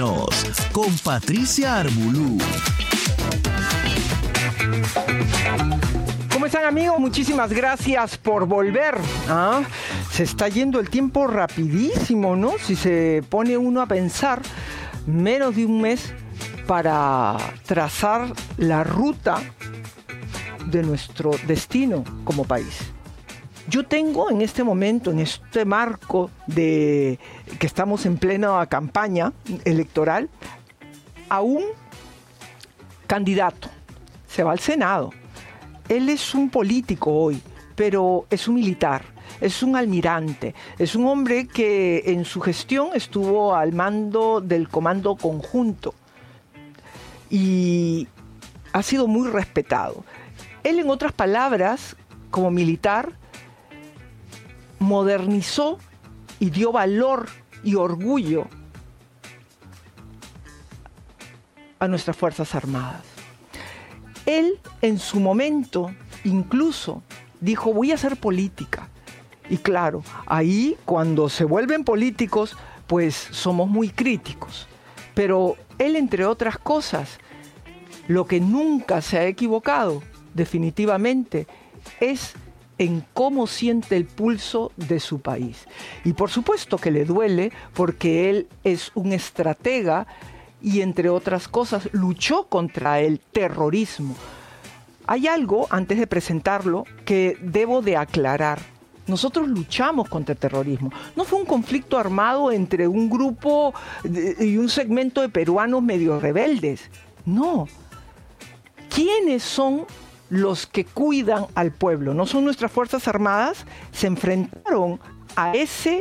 Cuéntanos, con Patricia Armbulú. ¿Cómo están, amigos? Muchísimas gracias por volver. Se está yendo el tiempo rapidísimo, ¿no? Si se pone uno a pensar, menos de un mes para trazar la ruta de nuestro destino como país. Yo tengo en este momento, en este marco de que estamos en plena campaña electoral, a un candidato. Se va al Senado. Él es un político hoy, pero es un militar, es un almirante, es un hombre que en su gestión estuvo al mando del Comando Conjunto y ha sido muy respetado. Él, en otras palabras, como militar, modernizó y dio valor y orgullo a nuestras Fuerzas Armadas. Él, en su momento, incluso dijo: voy a hacer política. Y claro, ahí cuando se vuelven políticos, pues somos muy críticos. Pero él, entre otras cosas, lo que nunca se ha equivocado, definitivamente, es en cómo siente el pulso de su país. Y por supuesto que le duele, porque él es un estratega y, entre otras cosas, luchó contra el terrorismo. Hay algo, antes de presentarlo, que debo de aclarar. Nosotros luchamos contra el terrorismo. No fue un conflicto armado entre un grupo y un segmento de peruanos medio rebeldes. No. ¿Quiénes son los que cuidan al pueblo? ¿No son nuestras Fuerzas Armadas? Se enfrentaron a ese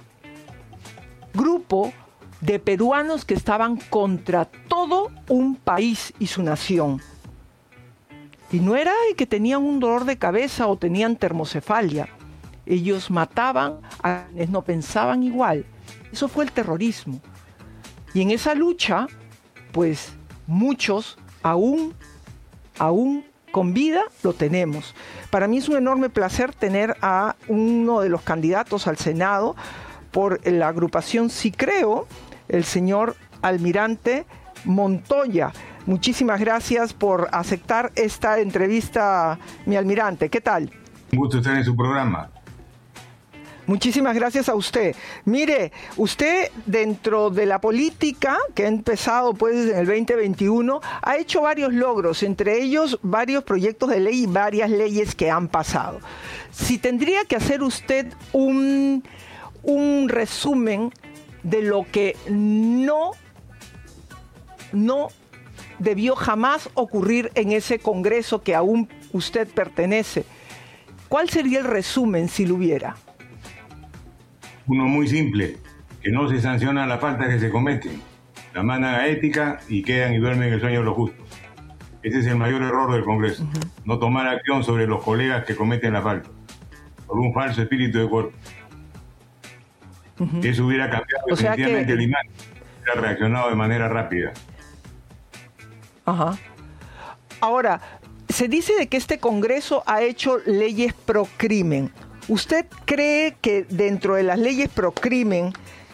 grupo de peruanos que estaban contra todo un país y su nación. Y no era que tenían un dolor de cabeza o tenían termocefalia. Ellos mataban a quienes no pensaban igual. Eso fue el terrorismo. Y en esa lucha, pues muchos aún con vida lo tenemos. Para mí es un enorme placer tener a uno de los candidatos al Senado por la agrupación Sí Creo, el señor Almirante Montoya. Muchísimas gracias por aceptar esta entrevista, mi almirante. ¿Qué tal? Un gusto estar en su programa. Muchísimas gracias a usted. Mire, usted, dentro de la política que ha empezado pues en el 2021, ha hecho varios logros, entre ellos varios proyectos de ley y varias leyes que han pasado. Si tendría que hacer usted un resumen de lo que no debió jamás ocurrir en ese Congreso que aún usted pertenece, ¿cuál sería el resumen si lo hubiera? Uno muy simple: que no se sancionan las faltas que se cometen, la mandan a ética y quedan y duermen el sueño de los justos. Ese es el mayor error del Congreso, no tomar acción sobre los colegas que cometen la falta, por un falso espíritu de cuerpo. Eso hubiera cambiado definitivamente el imán, hubiera reaccionado de manera rápida. Ahora, se dice de que este Congreso ha hecho leyes pro crimen. ¿Usted cree que dentro de las leyes pro crimen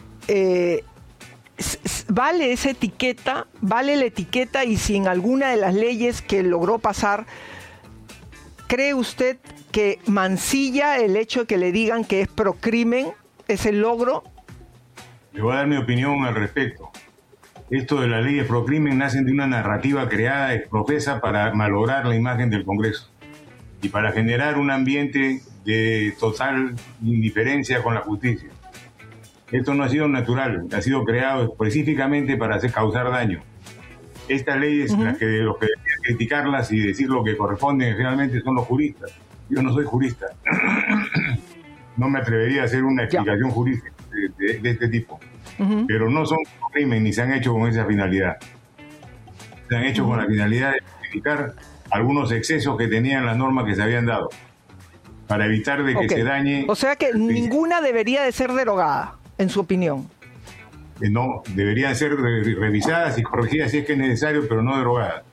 vale esa etiqueta, vale la etiqueta, y si en alguna de las leyes que logró pasar, cree usted que mancilla el hecho de que le digan que es pro crimen ese logro? Le voy a dar mi opinión al respecto. Esto de las leyes pro crimen nacen de una narrativa creada exprofesa para malograr la imagen del Congreso y para generar un ambiente de total indiferencia con la justicia. Esto no ha sido natural, ha sido creado específicamente para causar daño. Estas leyes, las que los que deberían criticarlas y decir lo que corresponde realmente son los juristas. Yo no soy jurista. No me atrevería a hacer una explicación jurídica de este tipo. Pero no son crimen ni se han hecho con esa finalidad. Se han hecho con la finalidad de justificar algunos excesos que tenían las normas que se habían dado, para evitar de que se dañe. O sea que ninguna debería de ser derogada, en su opinión. No, deberían ser revisadas y corregidas si es que es necesario, pero no derogadas.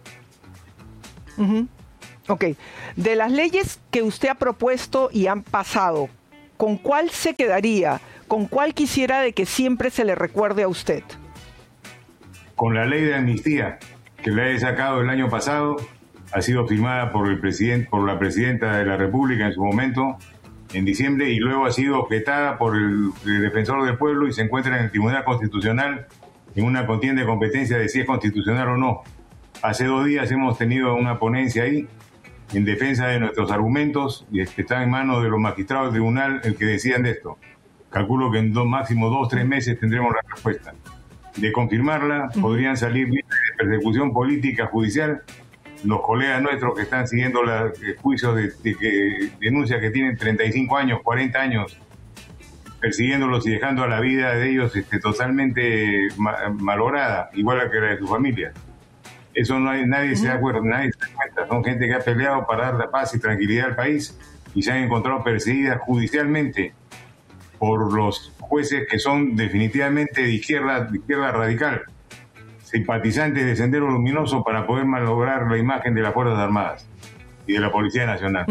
Ok. De las leyes que usted ha propuesto y han pasado, ¿con cuál se quedaría? ¿Con cuál quisiera de que siempre se le recuerde a usted? con la ley de amnistía que la he sacado el año pasado, ha sido firmada por la presidenta de la República en su momento, en diciembre, y luego ha sido objetada por el defensor del pueblo y se encuentra en el Tribunal Constitucional en una contienda de competencia de si es constitucional o no. Hace 2 días hemos tenido una ponencia ahí en defensa de nuestros argumentos y está en manos de los magistrados del tribunal el que decidan de esto. Calculo que en máximo 2-3 meses tendremos la respuesta. De confirmarla, podrían salir libres de persecución política judicial los colegas nuestros que están siguiendo los juicios de denuncias que tienen 35 años, 40 años, persiguiéndolos y dejando a la vida de ellos totalmente malograda, igual a que la de su familia. Eso nadie se da acuerdo, nadie se da cuenta. Son gente que ha peleado para dar la paz y tranquilidad al país y se han encontrado perseguidas judicialmente por los jueces que son definitivamente de izquierda radical, simpatizantes de Sendero Luminoso para poder malograr la imagen de las Fuerzas Armadas y de la Policía Nacional.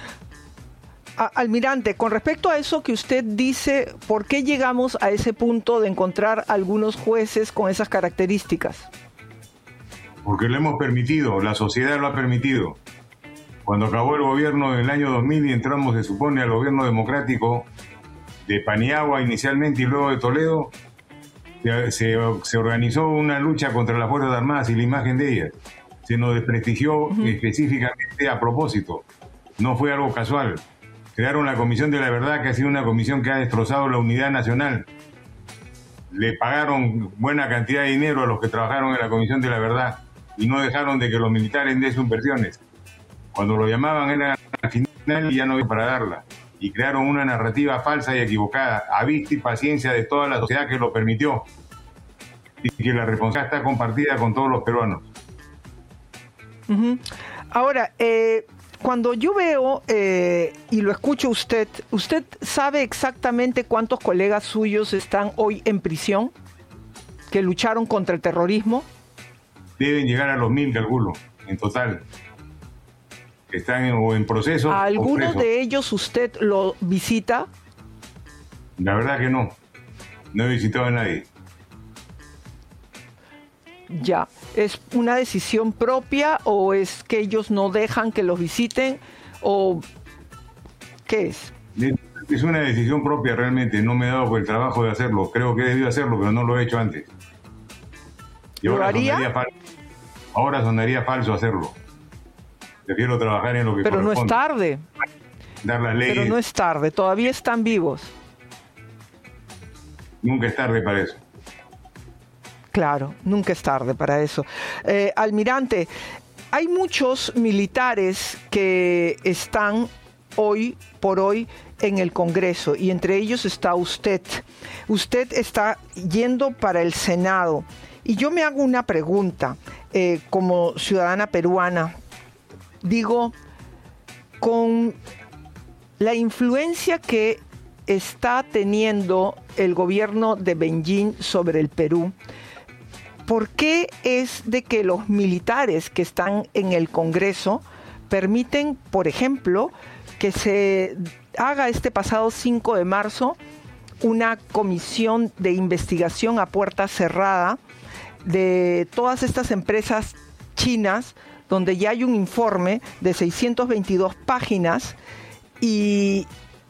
Almirante, con respecto a eso que usted dice, ¿por qué llegamos a ese punto de encontrar algunos jueces con esas características? Porque lo hemos permitido, la sociedad lo ha permitido. Cuando acabó el gobierno en el año 2000 y entramos, se supone, al gobierno democrático de Paniagua inicialmente y luego de Toledo, se organizó una lucha contra las Fuerzas Armadas y la imagen de ellas. Se nos desprestigió específicamente a propósito. No fue algo casual. Crearon la Comisión de la Verdad, que ha sido una comisión que ha destrozado la unidad nacional. Le pagaron buena cantidad de dinero a los que trabajaron en la Comisión de la Verdad y no dejaron de que los militares den sus versiones. Cuando lo llamaban era al final y ya no había para darla. Y crearon una narrativa falsa y equivocada, a vista y paciencia de toda la sociedad que lo permitió. Y que la responsabilidad está compartida con todos los peruanos. Ahora, cuando yo veo y lo escucho ¿usted sabe exactamente cuántos colegas suyos están hoy en prisión que lucharon contra el terrorismo? Deben llegar a los 1000, calculo, en total. Están en proceso. ¿A algunos de ellos usted lo visita? La verdad que no. No he visitado a nadie. Ya. ¿Es una decisión propia o es que ellos no dejan que los visiten? ¿O qué es? Es una decisión propia realmente. No me he dado por el trabajo de hacerlo. Creo que he debido hacerlo, pero no lo he hecho antes. Y ¿Lo haría? Ahora sonaría falso hacerlo. Prefiero trabajar en lo que corresponde. Pero no es tarde. Dar las leyes. Pero no es tarde. Todavía están vivos. Nunca es tarde para eso. Claro, nunca es tarde para eso. Almirante, hay muchos militares que están hoy por hoy en el Congreso y entre ellos está usted. Usted está yendo para el Senado y yo me hago una pregunta como ciudadana peruana. Digo, con la influencia que está teniendo el gobierno de Beijing sobre el Perú, ¿por qué es de que los militares que están en el Congreso permiten, por ejemplo, que se haga este pasado 5 de marzo una comisión de investigación a puerta cerrada de todas estas empresas chinas, donde ya hay un informe de 622 páginas y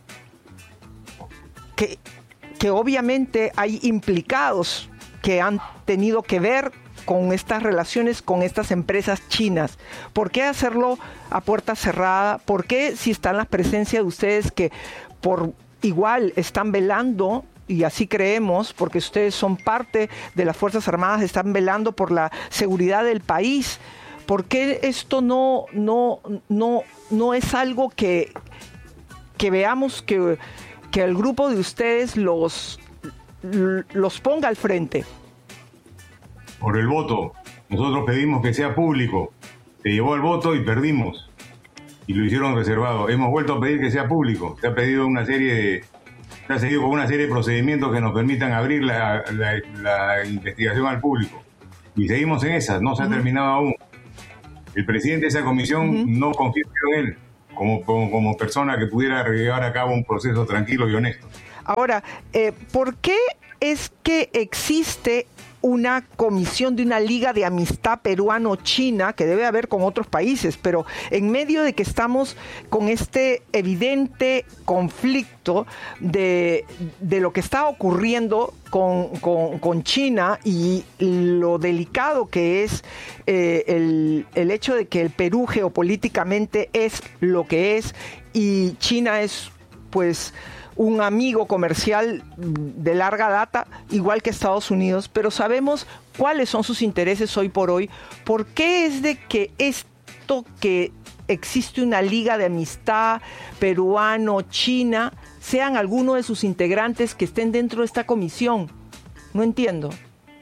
que obviamente hay implicados que han tenido que ver con estas relaciones con estas empresas chinas? ¿Por qué hacerlo a puerta cerrada? ¿Por qué, si están las presencias de ustedes que por igual están velando, y así creemos, porque ustedes son parte de las Fuerzas Armadas, están velando por la seguridad del país? ¿Por qué esto no es algo que veamos que el grupo de ustedes los ponga al frente? Por el voto. Nosotros pedimos que sea público. Se llevó el voto y perdimos. Y lo hicieron reservado. Hemos vuelto a pedir que sea público. Se ha seguido con una serie de procedimientos que nos permitan abrir la investigación al público. Y seguimos en esas. No se ha terminado aún. El presidente de esa comisión no confió en él como persona que pudiera llevar a cabo un proceso tranquilo y honesto. Ahora, ¿por qué es que existe una comisión de una liga de amistad peruano-china que debe haber con otros países, pero en medio de que estamos con este evidente conflicto de lo que está ocurriendo con China y lo delicado que es el hecho de que el Perú geopolíticamente es lo que es y China es pues un amigo comercial de larga data, igual que Estados Unidos, pero sabemos cuáles son sus intereses hoy por hoy. ¿Por qué es de que esto que existe una liga de amistad peruano-china sean algunos de sus integrantes que estén dentro de esta comisión? No entiendo.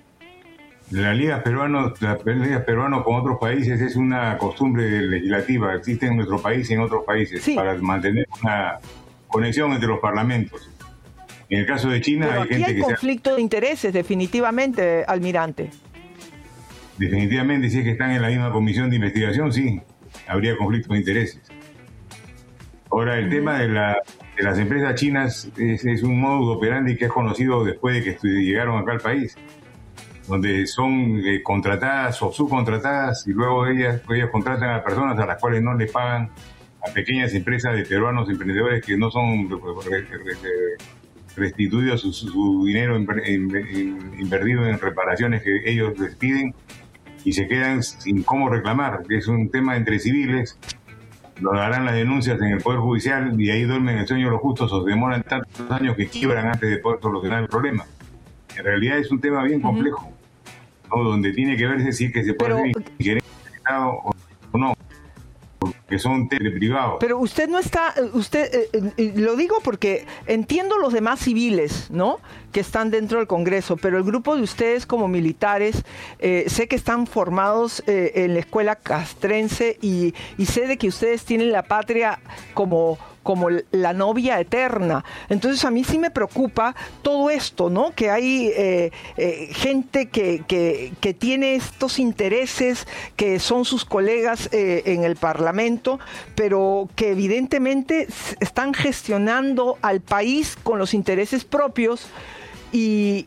La liga peruano con otros países es una costumbre legislativa, existe en nuestro país y en otros países, sí, para mantener una conexión entre los parlamentos. En el caso de China pero hay gente que hay conflicto de intereses, definitivamente, almirante. Definitivamente, si es que están en la misma comisión de investigación, sí, habría conflicto de intereses. Ahora, el tema de las empresas chinas es un modus operandi que es conocido después de que llegaron acá al país, donde son contratadas o subcontratadas y luego ellas contratan a personas a las cuales no les pagan, a pequeñas empresas de peruanos emprendedores que no son restituidos su dinero invertido en reparaciones que ellos les piden y se quedan sin cómo reclamar. Es un tema entre civiles, lo harán las denuncias en el Poder Judicial y ahí duermen el sueño los justos o se demoran tantos años que quiebran antes de poder solucionar el problema. En realidad es un tema bien complejo, ¿no? Donde tiene que verse si es que se puede hacer injerencia del Estado o no, que son privados. Pero usted no está, lo digo porque entiendo los demás civiles, ¿no?, que están dentro del Congreso, pero el grupo de ustedes como militares, sé que están formados en la escuela castrense y sé de que ustedes tienen la patria como la novia eterna. Entonces a mí sí me preocupa todo esto, ¿no? Que hay gente que tiene estos intereses que son sus colegas en el Parlamento, pero que evidentemente están gestionando al país con los intereses propios y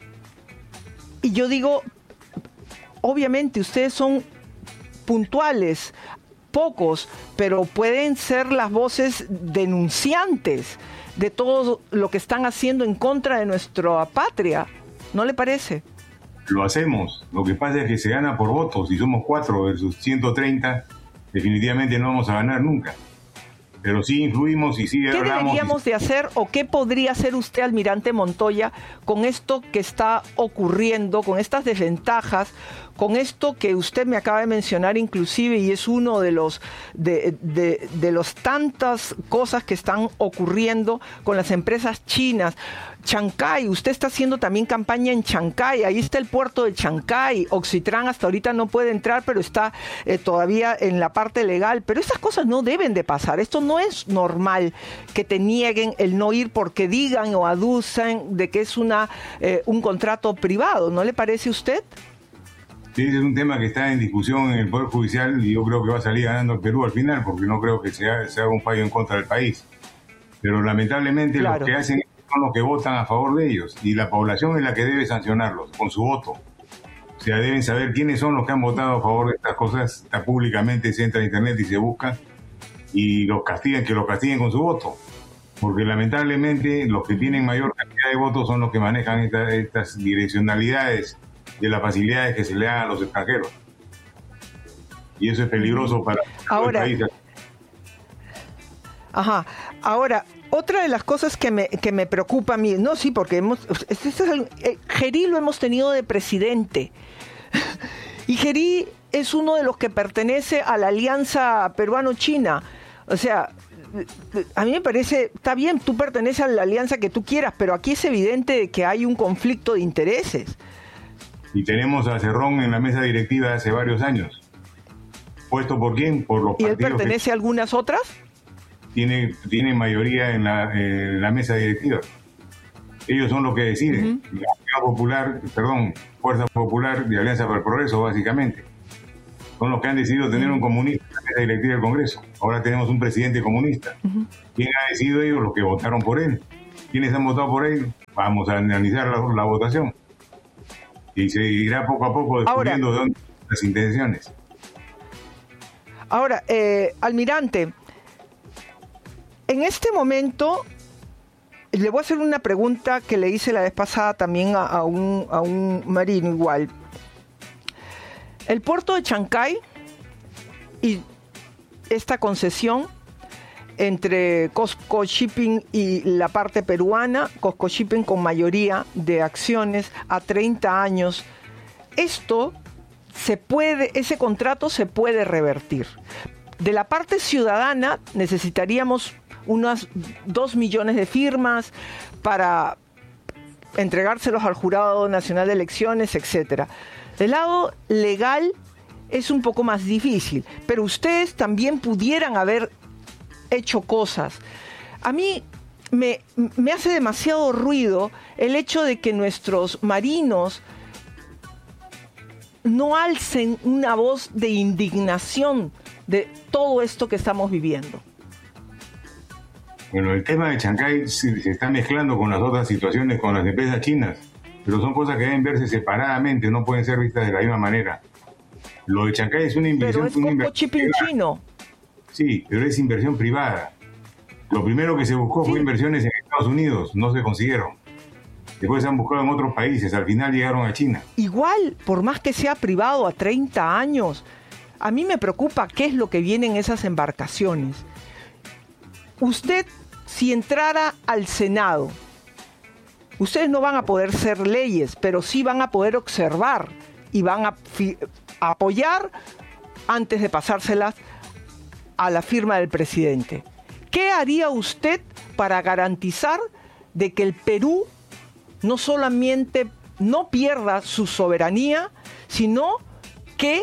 yo digo, obviamente ustedes son puntuales, pocos, pero pueden ser las voces denunciantes de todo lo que están haciendo en contra de nuestra patria. ¿No le parece? Lo hacemos. Lo que pasa es que se gana por votos. Si somos 4 versus 130, definitivamente no vamos a ganar nunca. Pero sí influimos y sí hablamos. ¿Qué deberíamos de hacer o qué podría hacer usted, almirante Montoya, con esto que está ocurriendo, con estas desventajas, con esto que usted me acaba de mencionar inclusive y es uno de los tantas cosas que están ocurriendo con las empresas chinas? Chancay, usted está haciendo también campaña en Chancay, ahí está el puerto de Chancay. Oxitrán hasta ahorita no puede entrar, pero está todavía en la parte legal, pero esas cosas no deben de pasar. Esto no es normal que te nieguen el no ir porque digan o aducen de que es un contrato privado, ¿no le parece a usted? Sí, es un tema que está en discusión en el Poder Judicial y yo creo que va a salir ganando el Perú al final, porque no creo que se haga un fallo en contra del país. Pero lamentablemente claro, los que hacen son los que votan a favor de ellos y la población es la que debe sancionarlos con su voto. O sea, deben saber quiénes son los que han votado a favor de estas cosas. Está públicamente, se entra a internet y se busca y los castiguen con su voto. Porque lamentablemente los que tienen mayor cantidad de votos son los que manejan estas direccionalidades de las facilidades que se le dan a los extranjeros. Y eso es peligroso para el país. Ajá. Ahora, otra de las cosas que me preocupa a mí, no, sí, porque Gerí lo hemos tenido de presidente. Y Gerí es uno de los que pertenece a la alianza peruano-china. O sea, a mí me parece, está bien, tú perteneces a la alianza que tú quieras, pero aquí es evidente que hay un conflicto de intereses. Y tenemos a Cerrón en la mesa directiva hace varios años. ¿Puesto por quién? Por los partidos. ¿Y él pertenece a algunas otras? Tiene mayoría en la mesa directiva. Ellos son los que deciden. Fuerza Popular de Alianza para el Progreso, básicamente. Son los que han decidido tener un comunista en la mesa directiva del Congreso. Ahora tenemos un presidente comunista. ¿Quién ha decidido ellos? Los que votaron por él. ¿Quiénes han votado por él? Vamos a analizar la votación. y se irá poco a poco descubriendo de dónde están las intenciones. Ahora, almirante, en este momento le voy a hacer una pregunta que le hice la vez pasada también a un marino igual. El puerto de Chancay y esta concesión entre COSCO Shipping y la parte peruana, COSCO Shipping con mayoría de acciones a 30 años, ese contrato se puede revertir. De la parte ciudadana necesitaríamos unas 2 millones de firmas para entregárselos al Jurado Nacional de Elecciones, etcétera. Del lado legal es un poco más difícil, pero ustedes también pudieran haber hecho cosas. A mí me hace demasiado ruido el hecho de que nuestros marinos no alcen una voz de indignación de todo esto que estamos viviendo. Bueno, el tema de Chancay se está mezclando con las otras situaciones con las empresas chinas, pero son cosas que deben verse separadamente, no pueden ser vistas de la misma manera. Lo de Chancay es una inversión... Pero es COSCO Shipping chino. Sí, pero es inversión privada. Lo primero que se buscó fue inversiones en Estados Unidos, no se consiguieron. Después se han buscado en otros países, al final llegaron a China. Igual, por más que sea privado a 30 años, a mí me preocupa qué es lo que viene en esas embarcaciones. Usted, si entrara al Senado, ustedes no van a poder hacer leyes, pero sí van a poder observar y van a apoyar antes de pasárselas a la firma del presidente. ¿Qué haría usted para garantizar de que el Perú no solamente no pierda su soberanía, sino que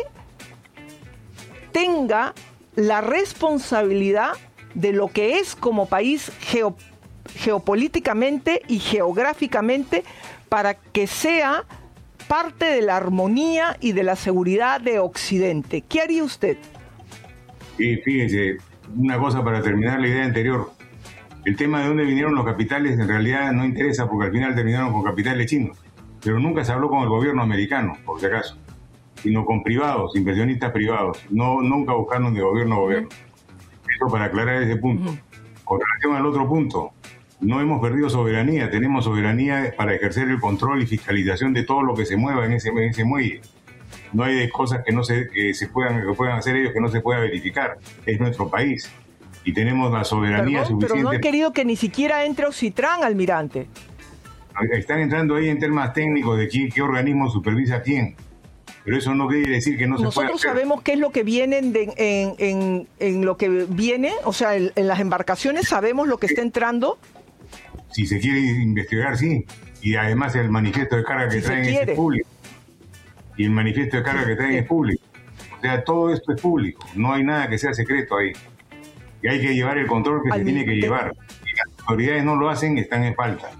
tenga la responsabilidad de lo que es como país geopolíticamente y geográficamente, para que sea parte de la armonía y de la seguridad de Occidente? ¿Qué haría usted? Y fíjese, una cosa para terminar la idea anterior. El tema de dónde vinieron los capitales en realidad no interesa, porque al final terminaron con capitales chinos. Pero nunca se habló con el gobierno americano, por si acaso, sino con privados, inversionistas privados. Nunca buscaron de gobierno a gobierno. Eso para aclarar ese punto. Con relación al otro punto, no hemos perdido soberanía, tenemos soberanía para ejercer el control y fiscalización de todo lo que se mueva en ese muelle. No hay de cosas que puedan hacer ellos que no se pueda verificar. Es nuestro país y tenemos la soberanía suficiente. Pero no han querido que ni siquiera entre Ocitran, almirante. Están entrando ahí en temas técnicos de qué organismo supervisa a quién. Pero eso no quiere decir que no se pueda hacer. Nosotros sabemos qué es lo que viene en lo que viene, o sea, en las embarcaciones sabemos lo que está entrando. Si se quiere investigar, sí. Y además el manifiesto de carga que traen es público. Y el manifiesto de carga que traen es público. O sea, todo esto es público. No hay nada que sea secreto ahí. Y hay que llevar el control que se tiene que llevar. Si las autoridades no lo hacen, están en falta.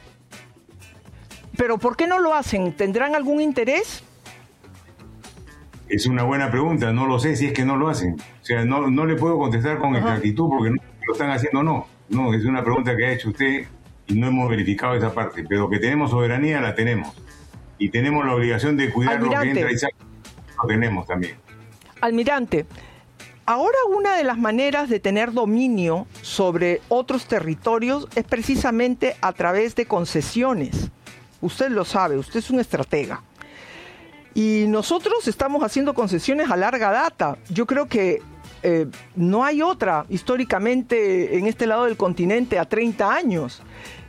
¿Pero por qué no lo hacen? ¿Tendrán algún interés? Es una buena pregunta. No lo sé si es que no lo hacen. O sea, no le puedo contestar con exactitud porque no lo están haciendo, no. No, es una pregunta que ha hecho usted y no hemos verificado esa parte. Pero que tenemos soberanía, la tenemos. Y tenemos la obligación de cuidar lo que entra y sale. Lo tenemos también. Almirante, ahora una de las maneras de tener dominio sobre otros territorios es precisamente a través de concesiones. Usted lo sabe, usted es un estratega. Y nosotros estamos haciendo concesiones a larga data. Yo creo que no hay otra históricamente en este lado del continente a 30 años.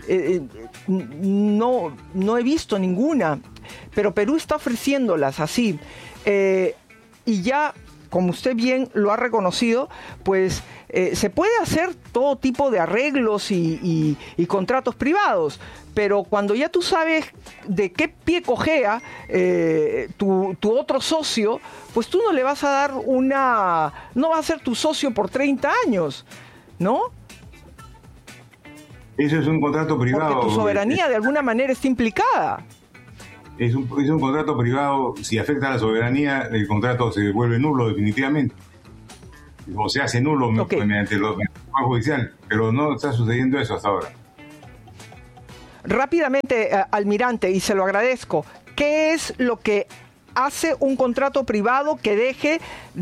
No he visto ninguna, pero Perú está ofreciéndolas así. Y ya, como usted bien lo ha reconocido, pues se puede hacer todo tipo de arreglos y contratos privados, pero cuando ya tú sabes de qué pie cojea tu otro socio, pues tú no le vas a dar no va a ser tu socio por 30 años, ¿no? Eso es un contrato privado. Porque tu soberanía de alguna manera está implicada. Es un contrato privado. Si afecta a la soberanía, el contrato se vuelve nulo definitivamente. O se hace nulo mediante el Poder Judicial. Pero no está sucediendo eso hasta ahora. Rápidamente, almirante, y se lo agradezco. ¿Qué es lo que hace un contrato privado que deje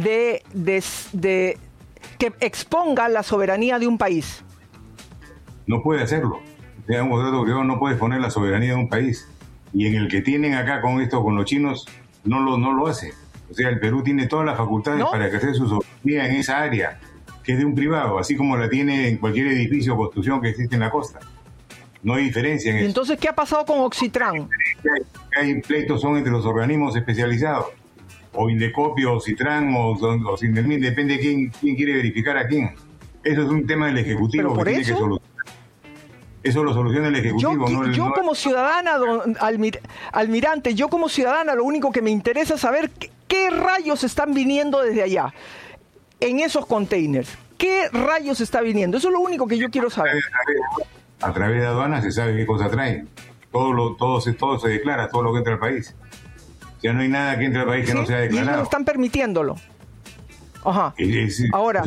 que exponga la soberanía de un país? No puede hacerlo. O sea, un contrato privado no puede exponer la soberanía de un país. Y en el que tienen acá con los chinos, no lo hace. O sea, el Perú tiene todas las facultades para ejercer su soberanía en esa área, que es de un privado, así como la tiene en cualquier edificio o construcción que existe en la costa. No hay diferencia en eso. Entonces, ¿qué ha pasado con Oxitrán? Hay pleitos son entre los organismos especializados, o Indecopio, o Citran, o Sindelmin, depende de quién quiere verificar a quién. Eso es un tema del Ejecutivo que tiene que solucionar. Eso lo soluciona el Ejecutivo. Yo como ciudadana, don Almirante, yo como ciudadana, lo único que me interesa es saber qué rayos están viniendo desde allá, en esos containers. ¿Qué rayos está viniendo? Eso es lo único que yo quiero saber. A través de aduanas se sabe qué cosa traen. Todo se declara, todo lo que entra al país. Ya no hay nada que entre al país que no sea declarado. Y ellos están permitiéndolo. Ajá. Ahora,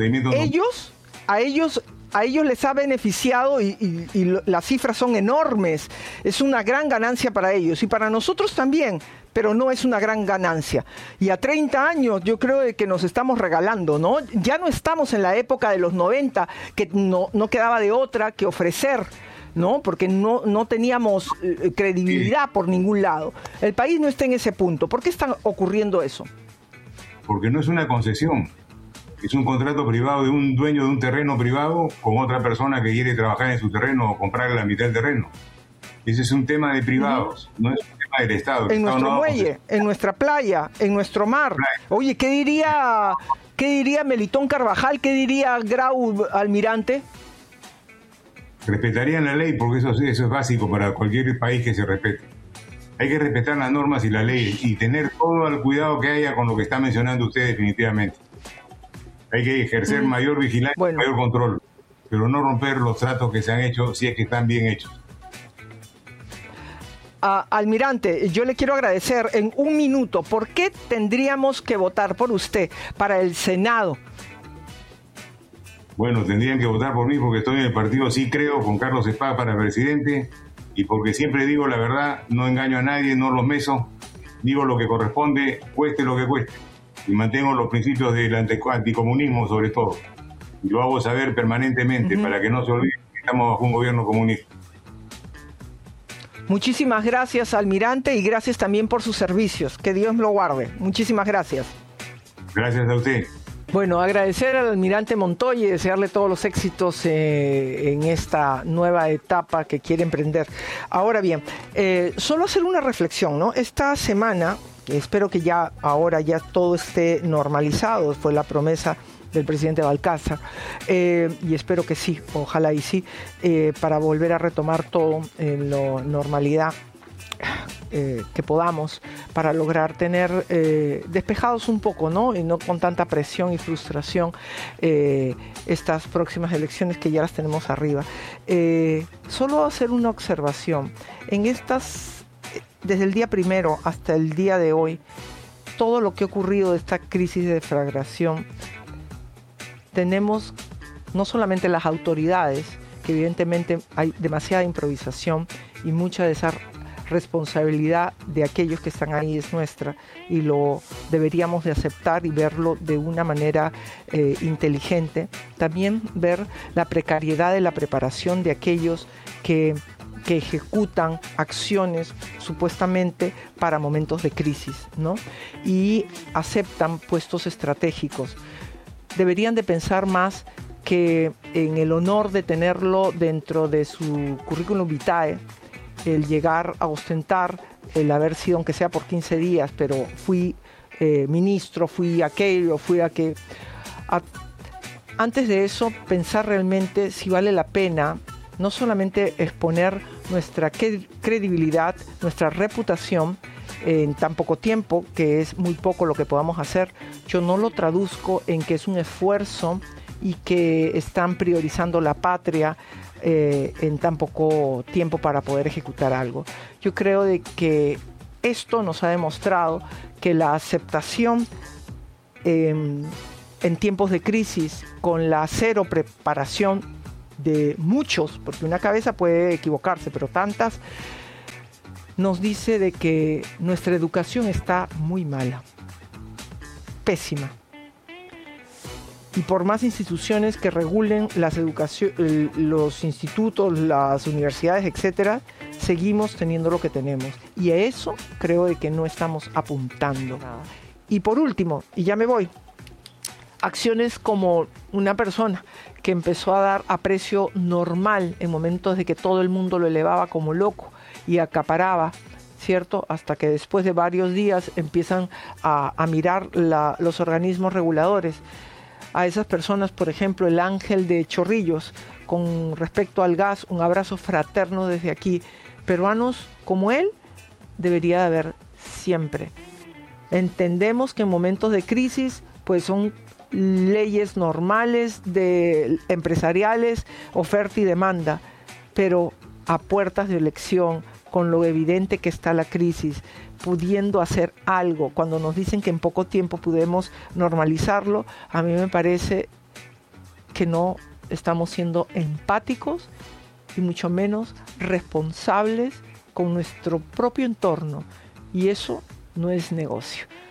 a ellos les ha beneficiado y las cifras son enormes. Es una gran ganancia para ellos y para nosotros también, pero no es una gran ganancia. Y a 30 años yo creo que nos estamos regalando, ¿no? Ya no estamos en la época de los 90, que no quedaba de otra que ofrecer, ¿no? Porque no teníamos credibilidad por ningún lado. El país no está en ese punto. ¿Por qué está ocurriendo eso? Porque no es una concesión. Es un contrato privado de un dueño de un terreno privado con otra persona que quiere trabajar en su terreno o comprar la mitad del terreno. Ese es un tema de privados, no es un tema del Estado. En nuestro muelle, en nuestra playa, en nuestro mar. Oye, ¿qué diría Melitón Carvajal? ¿Qué diría Grau, Almirante? Respetarían la ley, porque eso es básico para cualquier país que se respete. Hay que respetar las normas y la ley y tener todo el cuidado que haya con lo que está mencionando usted definitivamente. Hay que ejercer mayor vigilancia, mayor control, pero no romper los tratos que se han hecho si es que están bien hechos. Almirante, yo le quiero agradecer en un minuto. ¿Por qué tendríamos que votar por usted para el Senado? Bueno, tendrían que votar por mí porque estoy en el partido Sí Creo con Carlos Espada para presidente y porque siempre digo la verdad, no engaño a nadie, no los meso, digo lo que corresponde, cueste lo que cueste. Y mantengo los principios del anticomunismo sobre todo. Y lo hago saber permanentemente para que no se olvide que estamos bajo un gobierno comunista. Muchísimas gracias, Almirante, y gracias también por sus servicios. Que Dios lo guarde. Muchísimas gracias. Gracias a usted. Bueno, agradecer al Almirante Montoya y desearle todos los éxitos en esta nueva etapa que quiere emprender. Ahora bien, solo hacer una reflexión, ¿no? Esta semana, espero que ahora todo esté normalizado, fue la promesa del presidente Balcázar, y espero que sí, ojalá y sí, para volver a retomar todo en la normalidad que podamos, para lograr tener despejados un poco, ¿no? Y no con tanta presión y frustración estas próximas elecciones que ya las tenemos arriba. Solo hacer una observación. Desde el día primero hasta el día de hoy, todo lo que ha ocurrido de esta crisis de deflagración, tenemos no solamente las autoridades, que evidentemente hay demasiada improvisación y mucha de esa responsabilidad de aquellos que están ahí es nuestra y lo deberíamos de aceptar y verlo de una manera inteligente. También ver la precariedad de la preparación de aquellos que ejecutan acciones supuestamente para momentos de crisis, ¿no? Y aceptan puestos estratégicos. Deberían de pensar más que en el honor de tenerlo dentro de su currículum vitae, el llegar a ostentar, el haber sido, aunque sea por 15 días, pero fui ministro, fui aquello, fui aquello. Antes de eso, pensar realmente si vale la pena no solamente exponer nuestra credibilidad, nuestra reputación en tan poco tiempo, que es muy poco lo que podamos hacer. Yo no lo traduzco en que es un esfuerzo y que están priorizando la patria en tan poco tiempo para poder ejecutar algo. Yo creo de que esto nos ha demostrado que la aceptación en tiempos de crisis, con la cero preparación de muchos, porque una cabeza puede equivocarse, pero tantas, nos dice de que nuestra educación está muy mala, pésima. Y por más instituciones que regulen los institutos, las universidades, etcétera, seguimos teniendo lo que tenemos. Y a eso creo de que no estamos apuntando. Y por último, y ya me voy, acciones como una persona que empezó a dar a precio normal en momentos de que todo el mundo lo elevaba como loco y acaparaba, ¿cierto? Hasta que después de varios días empiezan a mirar los organismos reguladores. A esas personas, por ejemplo, el Ángel de Chorrillos, con respecto al gas, un abrazo fraterno desde aquí. Peruanos como él debería de haber siempre. Entendemos que en momentos de crisis, pues son leyes normales, empresariales, oferta y demanda, pero a puertas de elección, con lo evidente que está la crisis, pudiendo hacer algo, cuando nos dicen que en poco tiempo podemos normalizarlo, a mí me parece que no estamos siendo empáticos y mucho menos responsables con nuestro propio entorno, y eso no es negocio.